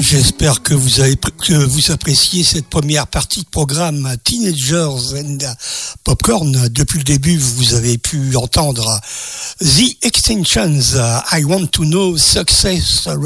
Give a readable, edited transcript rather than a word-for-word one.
J'espère que vous appréciez cette première partie de programme Teenagers and Popcorn. Depuis le début, vous avez pu entendre The Extensions, I Want to Know Success